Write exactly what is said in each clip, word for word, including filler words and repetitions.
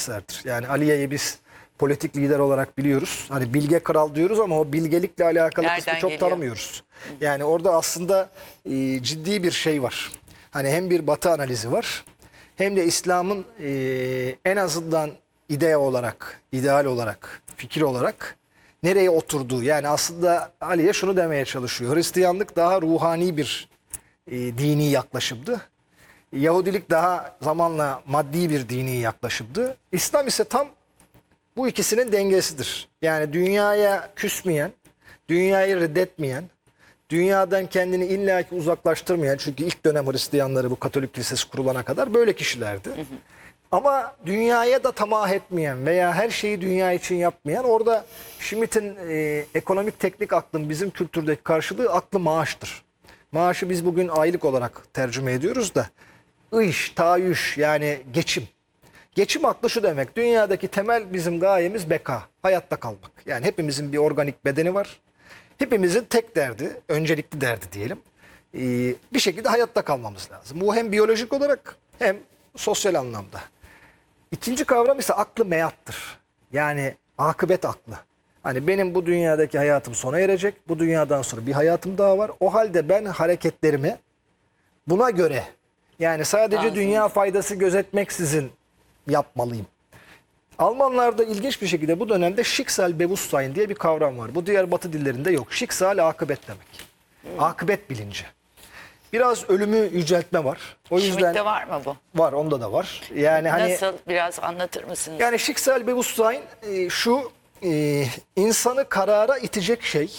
eserdir. Yani Aliye'yi biz politik lider olarak biliyoruz. Hani bilge kral diyoruz ama o bilgelikle alakalı Nereden kısmı çok geliyor? tanımıyoruz. Yani orada aslında e, ciddi bir şey var. Hani hem bir Batı analizi var hem de İslam'ın e, en azından idea olarak, ideal olarak, fikir olarak nereye oturduğu. Yani aslında Aliye şunu demeye çalışıyor. Hristiyanlık daha ruhani bir e, dini yaklaşımdı. Yahudilik daha zamanla maddi bir dini yaklaşımdı. İslam ise tam bu ikisinin dengesidir. Yani dünyaya küsmeyen, dünyayı reddetmeyen, dünyadan kendini illaki uzaklaştırmayan, çünkü ilk dönem Hristiyanları bu Katolik Kilisesi kurulana kadar böyle kişilerdi. Hı hı. Ama dünyaya da tamah etmeyen veya her şeyi dünya için yapmayan, orada Schmitt'in e, ekonomik teknik aklın bizim kültürdeki karşılığı aklı maaştır. Maaşı biz bugün aylık olarak tercüme ediyoruz da iş, tayyüş yani geçim. Geçim aklı şu demek: dünyadaki temel bizim gayemiz beka, hayatta kalmak. Yani hepimizin bir organik bedeni var. Hepimizin tek derdi, öncelikli derdi diyelim, ee, bir şekilde hayatta kalmamız lazım. Bu hem biyolojik olarak hem sosyal anlamda. İkinci kavram ise aklı meyattır. Yani akıbet aklı. Hani benim bu dünyadaki hayatım sona erecek. Bu dünyadan sonra bir hayatım daha var. O halde ben hareketlerimi buna göre, yani sadece Lazım. dünya faydası gözetmeksizin yapmalıyım. Almanlarda ilginç bir şekilde bu dönemde Schicksalbewusstsein diye bir kavram var. Bu diğer Batı dillerinde yok. Schicksal akıbet demek. Hmm. Akıbet bilinci. Biraz ölümü yüceltme var. O yüzden Schmitt'te var mı bu? Var, onda da var. Yani hani nasıl, biraz anlatır mısınız? Yani Schicksalbewusstsein e, şu e, insanı karara itecek şey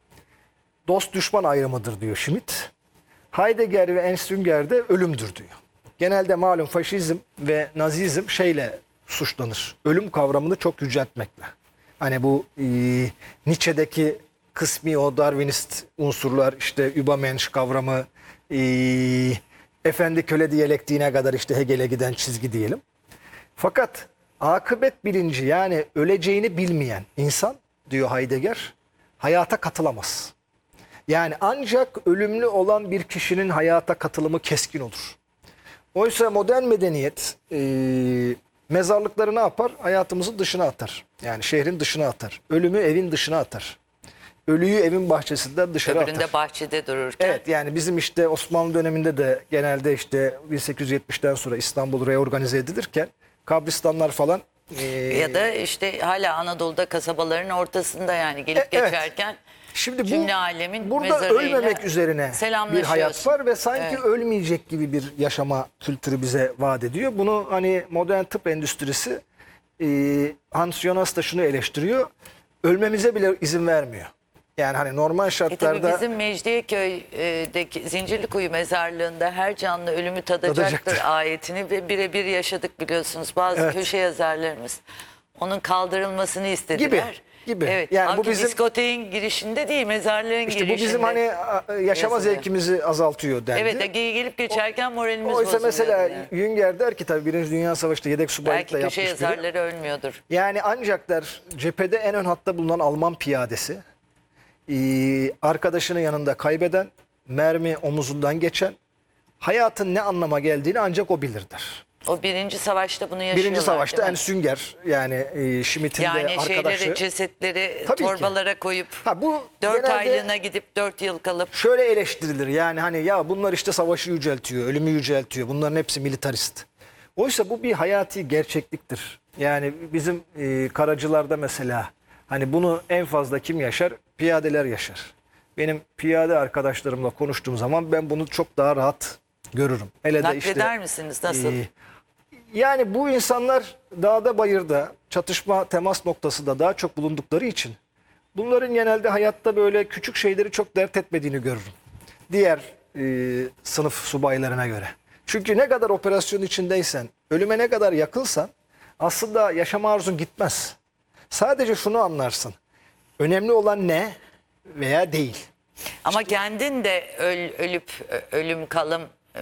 dost düşman ayrımıdır diyor Schmitt. Heidegger ve Ensinger de ölümdür diyor. Genelde malum faşizm ve nazizm şeyle suçlanır. Ölüm kavramını çok yüceltmekle. Hani bu e, Nietzsche'deki kısmi o Darwinist unsurlar, işte Übermensch kavramı, e, efendi köle diyalektiğine kadar işte Hegel'e giden çizgi diyelim. Fakat akıbet bilinci, yani öleceğini bilmeyen insan diyor Heidegger, hayata katılamaz. Yani ancak ölümlü olan bir kişinin hayata katılımı keskin olur. Oysa modern medeniyet e, mezarlıkları ne yapar? Hayatımızın dışına atar. Yani şehrin dışına atar. Ölümü evin dışına atar. Ölüyü evin bahçesinden dışarı Öbüründe atar. bahçede dururken. Evet, yani bizim işte Osmanlı döneminde de genelde işte bin sekiz yüz yetmişten sonra İstanbul reorganize edilirken kabristanlar falan e, Ya da işte hala Anadolu'da kasabaların ortasında, yani gelip E, evet. geçerken şimdi bu, cümle alemin burada mezarıyla ölmemek üzerine bir selamlaşıyorsun. hayat var ve sanki Evet. ölmeyecek gibi bir yaşama kültürü bize vaat ediyor. Bunu hani modern tıp endüstrisi, e, Hans Jonas da şunu eleştiriyor: ölmemize bile izin vermiyor. Yani hani normal E şartlarda tabii bizim Mecidiyeköy'deki Zincirlikuyu mezarlığında her canlı ölümü tadacaktır, Tadacaktır. ayetini ve birebir yaşadık, biliyorsunuz. Bazı Evet. köşe yazarlarımız onun kaldırılmasını istediler. Gibi, gibi. Evet. Yani Yani bu bizim- diskoteğin girişinde değil, mezarlığın işte bu girişinde. bizim hani a, yaşama yazılıyor. zevkimizi azaltıyor dendi. Evet, gelip geçerken moralimiz Oysa bozuluyor. mesela Yani. Jünger der ki, tabii Birinci Dünya Savaşı'nda yedek Belki subaylıkla köşe yapmış biri. yazarları ölmüyordur. Yani ancak der, cephede en ön hatta bulunan Alman piyadesi, Ee, arkadaşının yanında kaybeden, mermi omuzundan geçen, hayatın ne anlama geldiğini ancak o bilir der. O birinci savaşta bunu yaşıyorlar. Birinci Savaş'ta değil mi? Ensinger, yani e, Schmitt'in de Yani arkadaşı. şeyleri, cesetleri Tabii ki. torbalara koyup Ha, bu dört genelde aylığına gidip dört yıl kalıp. şöyle eleştirilir: yani hani ya bunlar işte savaşı yüceltiyor, ölümü yüceltiyor, bunların hepsi militarist. Oysa bu bir hayati gerçekliktir. Yani bizim e, karacılarda mesela hani bunu en fazla kim yaşar? Piyadeler yaşar. Benim piyade arkadaşlarımla konuştuğum zaman ben bunu çok daha rahat görürüm. Hele de Nakleder işte misiniz? Nasıl? e, yani bu insanlar dağda bayırda, çatışma temas noktası da daha çok bulundukları için bunların genelde hayatta böyle küçük şeyleri çok dert etmediğini görürüm. Diğer e, sınıf subaylarına göre. Çünkü ne kadar operasyon içindeysen, ölüme ne kadar yakınsan aslında yaşama arzun gitmez. Sadece şunu anlarsın: önemli olan ne veya değil. Ama kendin de öl, ölüp ölüm kalım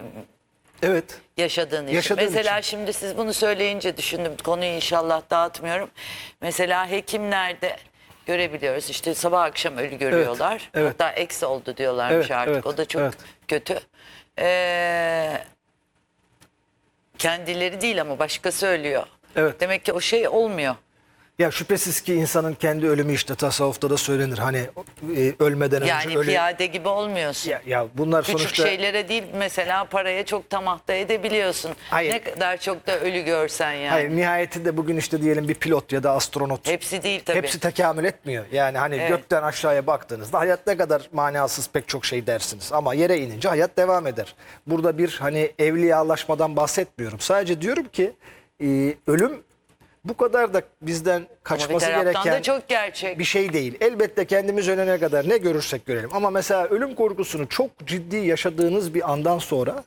Evet. yaşadığın için. Yaşadığın Mesela için. şimdi siz bunu söyleyince düşündüm. Konuyu inşallah dağıtmıyorum. Mesela hekimlerde görebiliyoruz. İşte sabah akşam ölü görüyorlar. evet. Hatta eksi oldu diyorlarmış Evet, artık. evet, O da çok evet. kötü. Ee, kendileri değil ama başka söylüyor. Evet. Demek ki o şey olmuyor. Ya şüphesiz ki insanın kendi ölümü işte tasavvufta da söylenir. Hani e, ölmeden önce Yani öyle... piyade gibi olmuyorsun. Ya, ya bunlar Küçük sonuçta... şeylere değil, mesela paraya çok tamah da edebiliyorsun. Hayır. Ne kadar çok da ölü görsen yani. Hayır, nihayetinde bugün işte diyelim bir pilot ya da astronot. Hepsi değil tabii. Hepsi tekamül etmiyor. Yani hani Evet. gökten aşağıya baktığınızda hayat ne kadar manasız pek çok şey dersiniz. Ama yere inince hayat devam eder. Burada bir hani evliyalaşmadan bahsetmiyorum. Sadece diyorum ki e, ölüm bu kadar da bizden Ama bir kaçması taraftan gereken da çok gerçek. bir şey değil. Elbette kendimiz ölene kadar ne görürsek görelim. Ama mesela ölüm korkusunu çok ciddi yaşadığınız bir andan sonra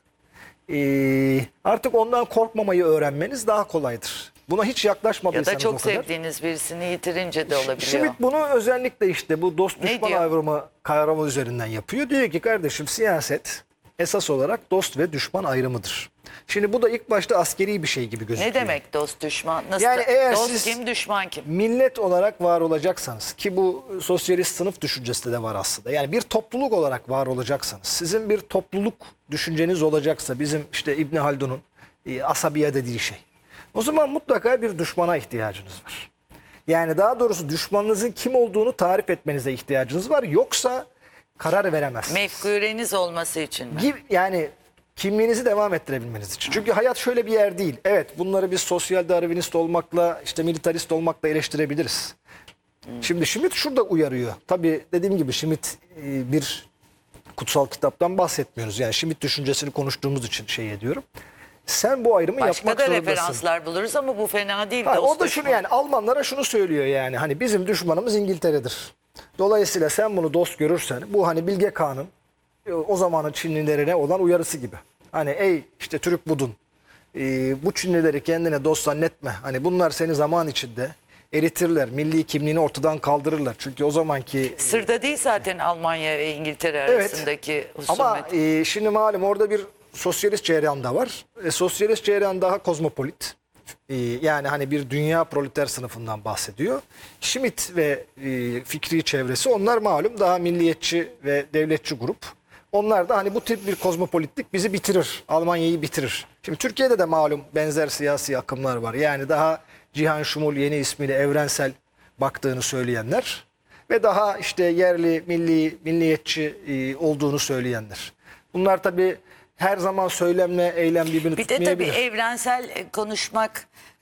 e, artık ondan korkmamayı öğrenmeniz daha kolaydır. Buna hiç Ya yaklaşmadıysanız da çok o kadar. sevdiğiniz birisini yitirince de olabiliyor. Schmidt bunu özellikle işte bu dost Ne düşman diyor? ayrımı kavramı üzerinden yapıyor. Diyor ki kardeşim siyaset esas olarak dost ve düşman ayrımıdır. Şimdi bu da ilk başta askeri bir şey gibi gözüküyor. Ne demek dost düşman? Nasıl? Yani eğer dost siz- kim, düşman kim? Millet olarak var olacaksanız ki bu sosyalist sınıf düşüncesi de var aslında. Yani bir topluluk olarak var olacaksanız, sizin bir topluluk düşünceniz olacaksa bizim işte İbn Haldun'un e, asabiye dediği şey. O zaman mutlaka bir düşmana ihtiyacınız var. Yani daha doğrusu düşmanınızın kim olduğunu tarif etmenize ihtiyacınız var. Yoksa karar veremezsiniz. Mefkureniz olması için mi? Gibi- Yani kimliğinizi devam ettirebilmeniz için. Çünkü hayat şöyle bir yer değil. Evet, bunları biz sosyal darwinist olmakla, işte militarist olmakla eleştirebiliriz. Şimdi Schmidt şurada uyarıyor. Tabii dediğim gibi Schmidt e, bir kutsal kitaptan bahsetmiyoruz. Yani Schmidt düşüncesini konuştuğumuz için şey ediyorum. Sen bu ayrımı Başka yapmak da zorundasın. referanslar buluruz ama bu fena değil. Ha, dost o da şunu düşman. yani Almanlara şunu söylüyor yani hani bizim düşmanımız İngiltere'dir. Dolayısıyla sen bunu dost görürsen bu hani Bilge Kağan'ın e, o zamanın Çinlilerine olan uyarısı gibi. Hani ey işte Türk budun e, bu Çinlileri kendine dost zannetme. Hani bunlar seni zaman içinde eritirler. Milli kimliğini ortadan kaldırırlar. Çünkü o zamanki Sırda değil zaten Almanya ve İngiltere Evet. arasındaki husumet. ama e, şimdi malum orada bir sosyalist cereyan da var. E, sosyalist cereyan daha kozmopolit. E, yani hani bir dünya proleter sınıfından bahsediyor. Schmidt ve e, fikri çevresi onlar malum daha milliyetçi ve devletçi grup. Onlar da hani bu tip bir kozmopolitlik bizi bitirir. Almanya'yı bitirir. Şimdi Türkiye'de de malum benzer siyasi akımlar var. Yani daha Cihan Şumul yeni ismiyle evrensel baktığını söyleyenler ve daha işte yerli, milli, milliyetçi e, olduğunu söyleyenler. Bunlar tabii her zaman söylemle eylem birbirini Bir de tabii tutmayabilir. evrensel e, konuşmak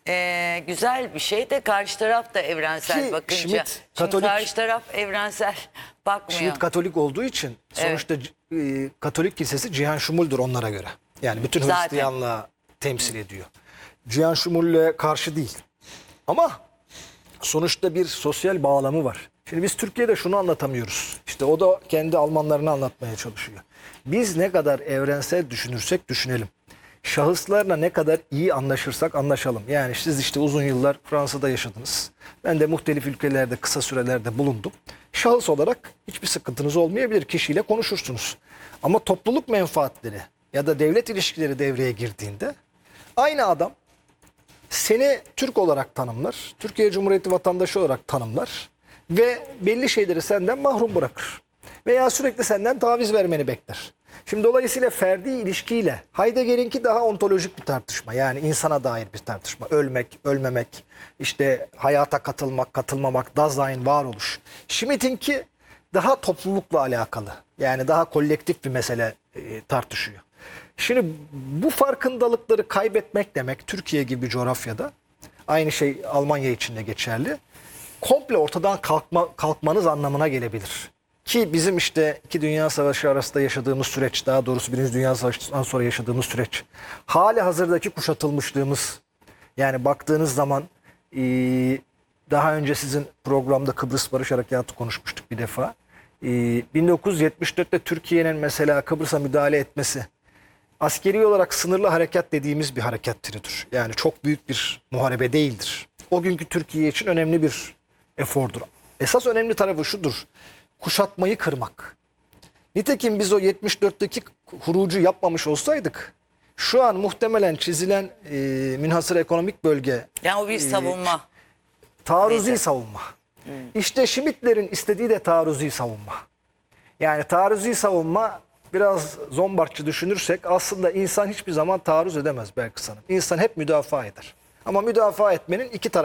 e, güzel bir şey de karşı taraf da evrensel Ki bakınca. Schmidt, Çünkü Katolik- karşı taraf evrensel bakmıyor. Schmidt Katolik olduğu için sonuçta e, Katolik kilisesi Cihan Şumul'dur onlara göre. Yani bütün Zaten. Hristiyanlığı temsil ediyor. Cihan Şumul'le karşı değil. Ama sonuçta bir sosyal bağlamı var. Şimdi biz Türkiye'de şunu anlatamıyoruz. İşte o da kendi Almanlarını anlatmaya çalışıyor. Biz ne kadar evrensel düşünürsek düşünelim. Şahıslarla ne kadar iyi anlaşırsak anlaşalım. Yani siz işte uzun yıllar Fransa'da yaşadınız. Ben de muhtelif ülkelerde kısa sürelerde bulundum. Şahıs olarak hiçbir sıkıntınız olmayabilir. Kişiyle konuşursunuz. Ama topluluk menfaatleri ya da devlet ilişkileri devreye girdiğinde aynı adam seni Türk olarak tanımlar, Türkiye Cumhuriyeti vatandaşı olarak tanımlar ve belli şeyleri senden mahrum bırakır. Veya sürekli senden taviz vermeni bekler. Şimdi dolayısıyla ferdi ilişkiyle Heidegger'inki daha ontolojik bir tartışma. Yani insana dair bir tartışma. Ölmek, ölmemek, işte hayata katılmak, katılmamak, Dasein, varoluş. Schmidt'inki daha toplulukla alakalı. Yani daha kolektif bir mesele e, tartışıyor. Şimdi bu farkındalıkları kaybetmek demek Türkiye gibi bir coğrafyada, aynı şey Almanya için de geçerli, komple ortadan kalkma, kalkmanız anlamına gelebilir. Ki bizim işte iki Dünya Savaşı arasında yaşadığımız süreç, daha doğrusu Birinci Dünya Savaşı'ndan sonra yaşadığımız süreç, hali hazırdaki kuşatılmışlığımız, yani baktığınız zaman e, daha önce sizin programda Kıbrıs Barış Harekatı konuşmuştuk bir defa. E, bin dokuz yüz yetmiş dörtte Türkiye'nin mesela Kıbrıs'a müdahale etmesi, askeri olarak sınırlı harekat dediğimiz bir harekat türüdür. Yani çok büyük bir muharebe değildir. O günkü Türkiye için önemli bir efordur. Esas önemli tarafı şudur: kuşatmayı kırmak. Nitekim biz o yetmiş dörtteki hurucu yapmamış olsaydık şu an muhtemelen çizilen e, münhasır ekonomik bölge Yani o bir savunma. taarruzi Neyse. savunma. İşte Schmitt'lerin istediği de taarruzi savunma. Yani taarruzi savunma, biraz zombartçı düşünürsek, aslında insan hiçbir zaman taarruz edemez Belkıs Hanım. İnsan hep müdafaa eder. Ama müdafaa etmenin iki tarafı